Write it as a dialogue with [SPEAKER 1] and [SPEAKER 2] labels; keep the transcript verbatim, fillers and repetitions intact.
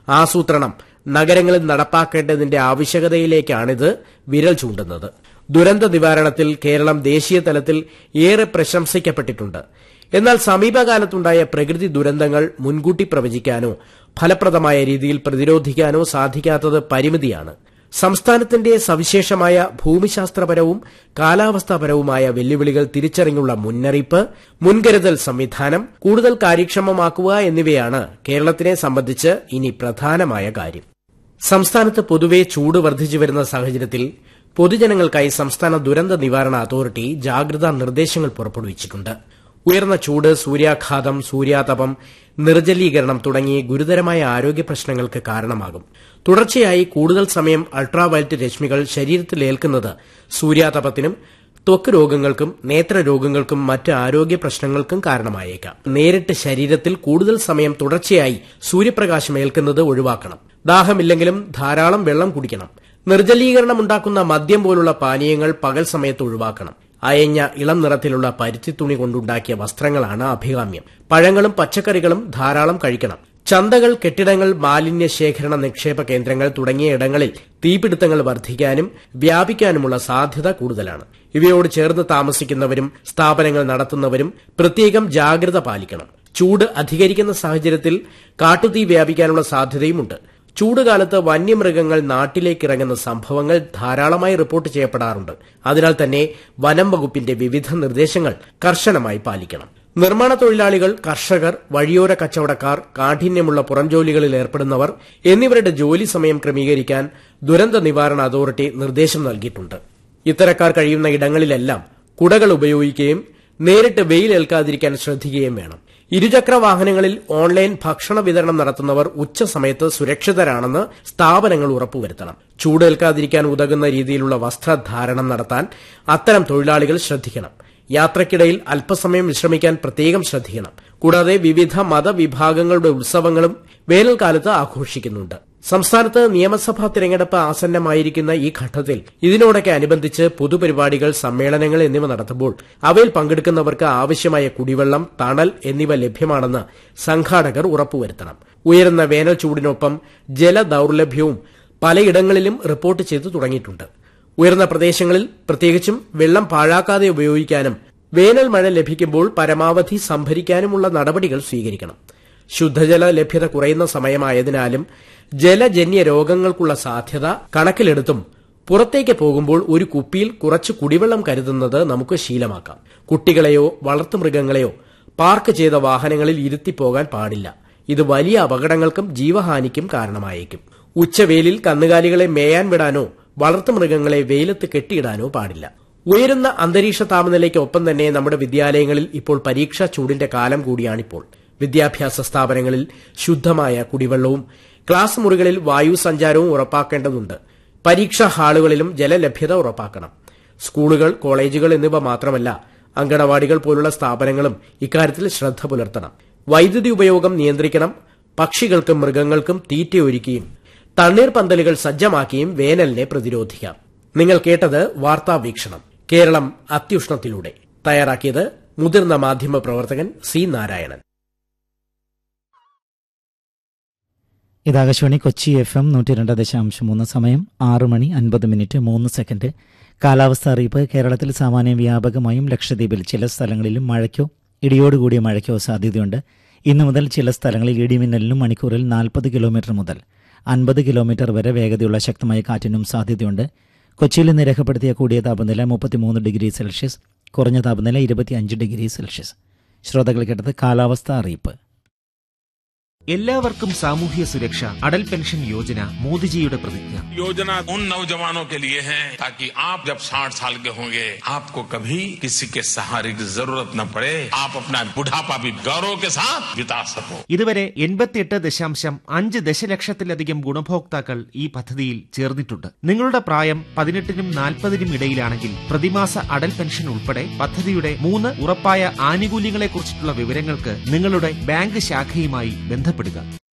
[SPEAKER 1] ആസൂത്രണം നഗരങ്ങളിൽ നടപ്പാക്കേണ്ടതിന്റെ ആവശ്യകതയിലേക്കാണിത് വിരൽ ചൂണ്ടുന്നത്. ദുരന്ത നിവാരണത്തിൽ കേരളം ദേശീയ തലത്തിൽ ഏറെ പ്രശംസിക്കപ്പെട്ടിട്ടുണ്ട്. എന്നാൽ സമീപകാലത്തുണ്ടായ പ്രകൃതി ദുരന്തങ്ങൾ മുൻകൂട്ടി പ്രവചിക്കാനോ ഫലപ്രദമായ രീതിയിൽ പ്രതിരോധിക്കാനോ സാധിക്കാത്തത് പരിമിതിയാണ്. സംസ്ഥാനത്തിന്റെ സവിശേഷമായ ഭൂമിശാസ്ത്രപരവും കാലാവസ്ഥാപരവുമായ വെല്ലുവിളികൾ തിരിച്ചറിഞ്ഞുള്ള മുന്നറിയിപ്പ്, മുൻകരുതൽ സംവിധാനം കൂടുതൽ കാര്യക്ഷമമാക്കുക എന്നിവയാണ് കേരളത്തിനെ സംബന്ധിച്ച് ഇനി പ്രധാനമായ കാര്യം. സംസ്ഥാനത്ത് പൊതുവെ ചൂട് വർദ്ധിച്ചുവരുന്ന സാഹചര്യത്തിൽ പൊതുജനങ്ങൾക്കായി സംസ്ഥാന ദുരന്ത നിവാരണ അതോറിറ്റി ജാഗ്രതാ നിർദ്ദേശങ്ങൾ പുറപ്പെടുവിച്ചിട്ടുണ്ട്. ഉയർന്ന ചൂട്, സൂര്യാഘാതം, സൂര്യാതപം, നിർജ്ജലീകരണം തുടങ്ങി ഗുരുതരമായ ആരോഗ്യ പ്രശ്നങ്ങൾക്ക് കാരണമാകും. തുടർച്ചയായി കൂടുതൽ സമയം അൾട്രാവയലറ്റ് രശ്മികൾ ശരീരത്തിലേൽക്കുന്നത് സൂര്യാതപത്തിനും ത്വക്ക് രോഗങ്ങൾക്കും നേത്രരോഗങ്ങൾക്കും മറ്റ് ആരോഗ്യ പ്രശ്നങ്ങൾക്കും കാരണമായേക്കാം. നേരിട്ട് ശരീരത്തിൽ കൂടുതൽ സമയം തുടർച്ചയായി സൂര്യപ്രകാശം ഏൽക്കുന്നത് ഒഴിവാക്കണം. ദാഹമില്ലെങ്കിലും ധാരാളം വെള്ളം കുടിക്കണം. നിർജ്ജലീകരണമുണ്ടാക്കുന്ന മദ്യം പോലുള്ള പാനീയങ്ങൾ പകൽ സമയത്ത് ഒഴിവാക്കണം. അയഞ്ഞ ഇളം നിറത്തിലുള്ള പരുത്തിത്തുണി കൊണ്ടുണ്ടാക്കിയ വസ്ത്രങ്ങളാണ് അഭികാമ്യം. പഴങ്ങളും പച്ചക്കറികളും ധാരാളം കഴിക്കണം. ചന്തകൾ, കെട്ടിടങ്ങൾ, മാലിന്യ ശേഖരണ നിക്ഷേപ കേന്ദ്രങ്ങൾ തുടങ്ങിയ ഇടങ്ങളിൽ തീപിടുത്തങ്ങൾ വർദ്ധിക്കാനും വ്യാപിക്കാനുമുള്ള സാധ്യത കൂടുതലാണ്. ഇവയോട് ചേർന്ന് താമസിക്കുന്നവരും സ്ഥാപനങ്ങൾ നടത്തുന്നവരും പ്രത്യേകം ജാഗ്രത പാലിക്കണം. ചൂട് അധികരിക്കുന്ന സാഹചര്യത്തിൽ കാട്ടുതീ വ്യാപിക്കാനുള്ള സാധ്യതയുമുണ്ട്. ചൂടുകാലത്ത് വന്യമൃഗങ്ങൾ നാട്ടിലേക്കിറങ്ങുന്ന സംഭവങ്ങൾ ധാരാളമായി റിപ്പോർട്ട് ചെയ്യപ്പെടാറുണ്ട്. അതിനാൽ തന്നെ വനം വകുപ്പിന്റെ വിവിധ നിർദ്ദേശങ്ങൾ കർശനമായി പാലിക്കണം. നിർമ്മാണ തൊഴിലാളികൾ, കർഷകർ, വഴിയോര കച്ചവടക്കാർ, കാഠിന്യമുള്ള പുറംജോലികളിൽ ഏർപ്പെടുന്നവർ എന്നിവരുടെ ജോലി സമയം ക്രമീകരിക്കാൻ ദുരന്ത നിവാരണ അതോറിറ്റി നിർദ്ദേശം നൽകിയിട്ടുണ്ട്. ഇത്തരക്കാർ കഴിയുന്ന ഇടങ്ങളിലെല്ലാം കുടകൾ ഉപയോഗിക്കുകയും നേരിട്ട് വെയിലേൽക്കാതിരിക്കാൻ ശ്രദ്ധിക്കുകയും വേണം. ഇരുചക്ര വാഹനങ്ങളിൽ ഓൺലൈൻ ഭക്ഷണ വിതരണം നടത്തുന്നവർ ഉച്ചസമയത്ത് സുരക്ഷിതരാണെന്ന് സ്ഥാപനങ്ങൾ ഉറപ്പുവരുത്തണം. ചൂടേൽക്കാതിരിക്കാൻ ഉതകുന്ന രീതിയിലുള്ള വസ്ത്രധാരണം നടത്താൻ അത്തരം തൊഴിലാളികൾ ശ്രദ്ധിക്കണം. യാത്രയ്ക്കിടയിൽ അല്പസമയം വിശ്രമിക്കാൻ പ്രത്യേകം ശ്രദ്ധിക്കണം. കൂടാതെ വിവിധ മതവിഭാഗങ്ങളുടെ ഉത്സവങ്ങളും വേനൽക്കാലത്ത് ആഘോഷിക്കുന്നുണ്ട്. സംസ്ഥാനത്ത് നിയമസഭാ തിരഞ്ഞെടുപ്പ് ആസന്നമായിരിക്കുന്ന ഈ ഘട്ടത്തിൽ ഇതിനോടൊക്കെ അനുബന്ധിച്ച് പൊതുപരിപാടികൾ, സമ്മേളനങ്ങൾ എന്നിവ നടത്തുമ്പോൾ അവയിൽ പങ്കെടുക്കുന്നവർക്ക് ആവശ്യമായ കുടിവെള്ളം, തണൽ എന്നിവ ലഭ്യമാണെന്ന് സംഘാടകർ ഉറപ്പുവരുത്തണം. ഉയരുന്ന വേനൽ ചൂടിനൊപ്പം ജലദൌർലഭ്യവും പലയിടങ്ങളിലും റിപ്പോർട്ട് ചെയ്തു തുടങ്ങിയിട്ടുണ്ട്. ഉയർന്ന പ്രദേശങ്ങളിൽ പ്രത്യേകിച്ചും വെള്ളം പാഴാക്കാതെ ഉപയോഗിക്കാനും വേനൽ മഴ ലഭിക്കുമ്പോൾ പരമാവധി സംഭരിക്കാനുമുള്ള നടപടികൾ സ്വീകരിക്കണം. ശുദ്ധജല ലഭ്യത കുറയുന്ന സമയമായതിനാലും ജലജന്യ രോഗങ്ങൾക്കുള്ള സാധ്യത കണക്കിലെടുത്തും പുറത്തേക്ക് പോകുമ്പോൾ ഒരു കുപ്പിയിൽ കുറച്ച് കുടിവെള്ളം കരുതുന്നത് നമുക്ക് ശീലമാക്കാം. കുട്ടികളെയോ വളർത്തുമൃഗങ്ങളെയോ പാർക്ക് ചെയ്ത വാഹനങ്ങളിൽ ഇരുത്തിപ്പോകാൻ പാടില്ല. ഇത് വലിയ അപകടങ്ങൾക്കും ജീവഹാനിക്കും കാരണമായേക്കും. ഉച്ചവെയിലിൽ കന്നുകാലികളെ മേയാൻ വിടാനോ വളർത്തുമൃഗങ്ങളെ വെയിലത്ത് കെട്ടിയിടാനോ പാടില്ല. ഉയരുന്ന അന്തരീക്ഷ താപനിലയ്ക്ക് ഒപ്പം തന്നെ നമ്മുടെ വിദ്യാലയങ്ങളിൽ ഇപ്പോൾ പരീക്ഷാ ചൂടിന്റെ കാലം കൂടിയാണിപ്പോൾ. വിദ്യാഭ്യാസ സ്ഥാപനങ്ങളിൽ ശുദ്ധമായ കുടിവെള്ളവും ക്ലാസ് മുറികളിൽ വായു സഞ്ചാരവും ഉറപ്പാക്കേണ്ടതുണ്ട്. പരീക്ഷാ ഹാളുകളിലും ജലലഭ്യത ഉറപ്പാക്കണം. സ്കൂളുകൾ, കോളേജുകൾ എന്നിവ മാത്രമല്ല, അങ്കണവാടികൾ പോലുള്ള സ്ഥാപനങ്ങളും ഇക്കാര്യത്തിൽ ശ്രദ്ധ പുലർത്തണം. വൈദ്യുതി ഉപയോഗം നിയന്ത്രിക്കണം. പക്ഷികൾക്കും മൃഗങ്ങൾക്കും തീറ്റയൊരുക്കിയും തണ്ണീർപന്തലുകൾ സജ്ജമാക്കിയും വേനലിനെ പ്രതിരോധിക്കാം. നിങ്ങൾ കേട്ടത് വാർത്താ വീക്ഷണം. കേരളം അത്യുഷ്ണത്തിലൂടെ. തയ്യാറാക്കിയത് മുതിർന്ന മാധ്യമ പ്രവർത്തകൻ സി നാരായണൻ.
[SPEAKER 2] ഇത് ആകാശവാണി കൊച്ചി എഫ് എം നൂറ്റി രണ്ട് ദശാംശം മൂന്ന്. സമയം ആറ് മണി അൻപത് മിനിറ്റ് മൂന്ന് സെക്കൻഡ്. കാലാവസ്ഥ അറിയിപ്പ്. കേരളത്തിൽ സാമാന്യം വ്യാപകമായും ലക്ഷദ്വീപിൽ ചില സ്ഥലങ്ങളിലും മഴയ്ക്കോ ഇടിയോടുകൂടിയ മഴയ്ക്കോ സാധ്യതയുണ്ട്. ഇന്നു മുതൽ ചില സ്ഥലങ്ങളിൽ ഇടിമിന്നലിനും മണിക്കൂറിൽ നാൽപ്പത് കിലോമീറ്റർ മുതൽ അൻപത് കിലോമീറ്റർ വരെ വേഗതയുള്ള ശക്തമായ കാറ്റിനും സാധ്യതയുണ്ട്. കൊച്ചിയിൽ ഇന്ന് രേഖപ്പെടുത്തിയ കൂടിയ താപനില മുപ്പത്തിമൂന്ന് ഡിഗ്രി സെൽഷ്യസ്, കുറഞ്ഞ താപനില ഇരുപത്തിയഞ്ച് ഡിഗ്രി സെൽഷ്യസ്. ശ്രോതാക്കൾ കേട്ടത് കാലാവസ്ഥ അറിയിപ്പ്.
[SPEAKER 3] എല്ലാവർക്കും സാമൂഹ്യ സുരക്ഷ. അടൽ പെൻഷൻ യോജന മോദിജിയുടെ പ്രതിജ്ഞ.
[SPEAKER 4] योजना उन नौजवानों के लिए है ताकि आप जब साठ साल के होंगे आपको कभी किसी के सहारे की जरूरत न पड़े. आप अपना बुढ़ापा भी गौरव के साथ बिता सको.
[SPEAKER 3] ഇതുവരെ എൺപത്തിയെട്ട് ദശാംശം അഞ്ച് ദശലക്ഷത്തിലധികം ഗുണഭോക്താക്കൾ ഈ പദ്ധതിയിൽ ചേർന്നിട്ടുണ്ട്. നിങ്ങളുടെ പ്രായം പതിനെട്ടിനും നാൽപ്പതിനും ഇടയിലാണെങ്കിൽ പ്രതിമാസ അടൽ പെൻഷൻ ഉൾപ്പെടെ പദ്ധതിയുടെ മൂന്ന് ഉറപ്പായ ആനുകൂല്യങ്ങളെക്കുറിച്ചിട്ടുള്ള വിവരങ്ങൾക്ക് നിങ്ങളുടെ ബാങ്ക് ശാഖയുമായി ബന്ധപ്പെടുക.